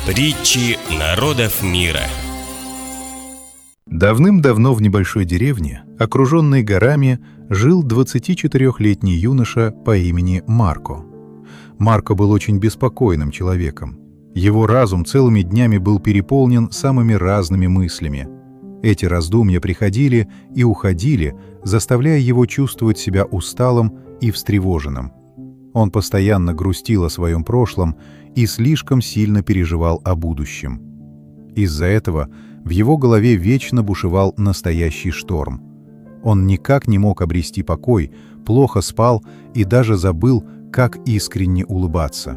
Притчи народов мира. Давным-давно в небольшой деревне, окруженной горами, жил 24-летний юноша по имени Марко. Марко был очень беспокойным человеком. Его разум целыми днями был переполнен самыми разными мыслями. Эти раздумья приходили и уходили, заставляя его чувствовать себя усталым и встревоженным. Он постоянно грустил о своем прошлом и слишком сильно переживал о будущем. Из-за этого в его голове вечно бушевал настоящий шторм. Он никак не мог обрести покой, плохо спал и даже забыл, как искренне улыбаться.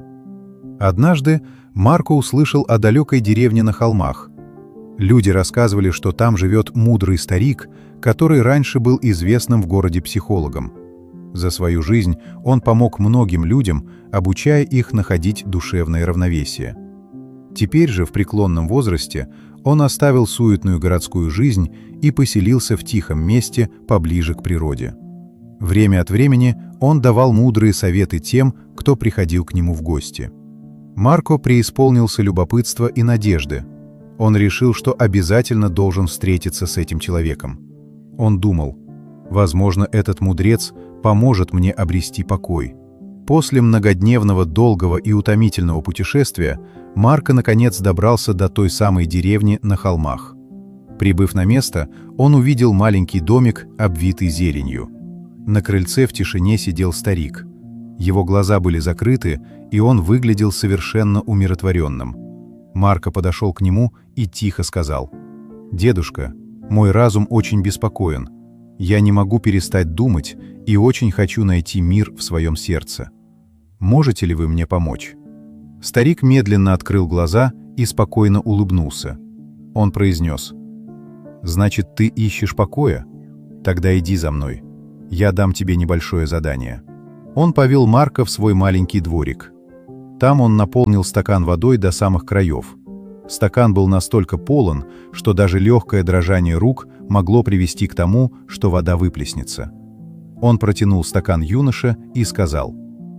Однажды Марко услышал о далекой деревне на холмах. Люди рассказывали, что там живет мудрый старик, который раньше был известным в городе психологом. За свою жизнь он помог многим людям, обучая их находить душевное равновесие. Теперь же, в преклонном возрасте, он оставил суетную городскую жизнь и поселился в тихом месте поближе к природе. Время от времени он давал мудрые советы тем, кто приходил к нему в гости. Марко преисполнился любопытства и надежды. Он решил, что обязательно должен встретиться с этим человеком. Он думал: возможно, этот мудрец поможет мне обрести покой. После многодневного, долгого и утомительного путешествия Марко наконец добрался до той самой деревни на холмах. Прибыв на место, он увидел маленький домик, обвитый зеленью. На крыльце в тишине сидел старик. Его глаза были закрыты, и он выглядел совершенно умиротворенным. Марко подошел к нему и тихо сказал: «Дедушка, мой разум очень беспокоен. Я не могу перестать думать и очень хочу найти мир в своем сердце. Можете ли вы мне помочь?» Старик медленно открыл глаза и спокойно улыбнулся. Он произнес: «Значит, ты ищешь покоя? Тогда иди за мной. Я дам тебе небольшое задание». Он повел Марко в свой маленький дворик. Там он наполнил стакан водой до самых краев. Стакан был настолько полон, что даже легкое дрожание рук могло привести к тому, что вода выплеснется. Он протянул стакан юноше и сказал: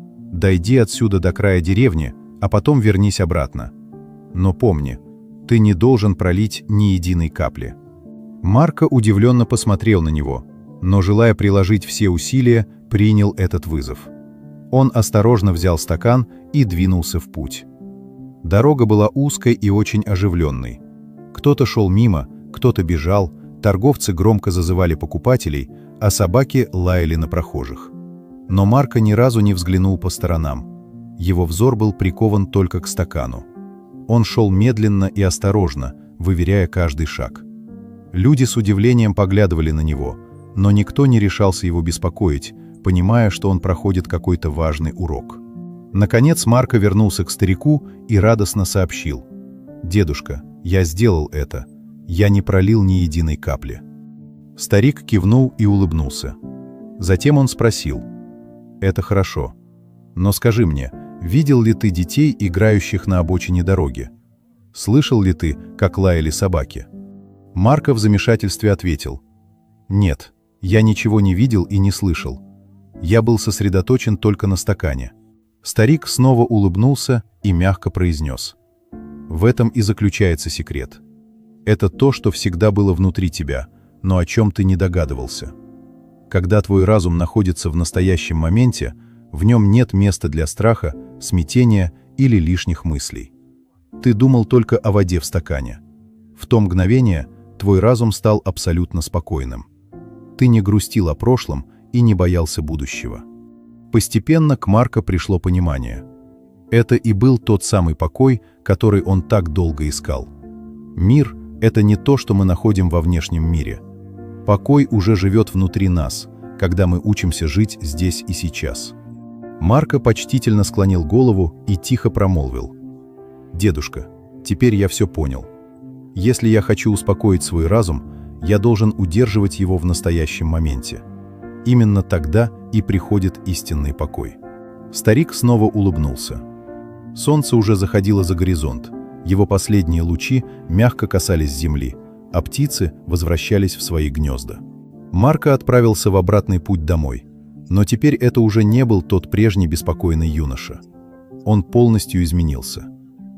«Дойди отсюда до края деревни, а потом вернись обратно. Но помни, ты не должен пролить ни единой капли». Марко удивленно посмотрел на него, но, желая приложить все усилия, принял этот вызов. Он осторожно взял стакан и двинулся в путь. Дорога была узкой и очень оживленной. Кто-то шел мимо, кто-то бежал, торговцы громко зазывали покупателей, а собаки лаяли на прохожих. Но Марко ни разу не взглянул по сторонам. Его взор был прикован только к стакану. Он шел медленно и осторожно, выверяя каждый шаг. Люди с удивлением поглядывали на него, но никто не решался его беспокоить, понимая, что он проходит какой-то важный урок. Наконец Марко вернулся к старику и радостно сообщил: «Дедушка, я сделал это. Я не пролил ни единой капли». Старик кивнул и улыбнулся. Затем он спросил: «Это хорошо. Но скажи мне, видел ли ты детей, играющих на обочине дороги? Слышал ли ты, как лаяли собаки?» Марко в замешательстве ответил: «Нет, я ничего не видел и не слышал. Я был сосредоточен только на стакане». Старик снова улыбнулся и мягко произнес: «В этом и заключается секрет. Это то, что всегда было внутри тебя, но о чем ты не догадывался. Когда твой разум находится в настоящем моменте, в нем нет места для страха, смятения или лишних мыслей. Ты думал только о воде в стакане. В то мгновение твой разум стал абсолютно спокойным. Ты не грустил о прошлом и не боялся будущего». Постепенно к Марко пришло понимание. Это и был тот самый покой, который он так долго искал. Мир — это не то, что мы находим во внешнем мире. Покой уже живет внутри нас, когда мы учимся жить здесь и сейчас. Марко почтительно склонил голову и тихо промолвил: «Дедушка, теперь я все понял. Если я хочу успокоить свой разум, я должен удерживать его в настоящем моменте. Именно тогда и приходит истинный покой». Старик снова улыбнулся. Солнце уже заходило за горизонт, его последние лучи мягко касались земли, а птицы возвращались в свои гнезда. Марко отправился в обратный путь домой, но теперь это уже не был тот прежний беспокойный юноша. Он полностью изменился.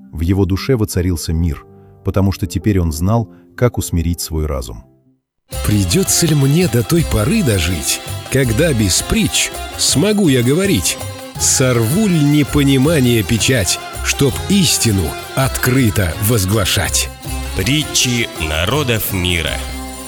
В его душе воцарился мир, потому что теперь он знал, как усмирить свой разум. Придется ли мне до той поры дожить, когда без притч смогу я говорить? Сорву ль непонимание печать, чтоб истину открыто возглашать? Притчи народов мира.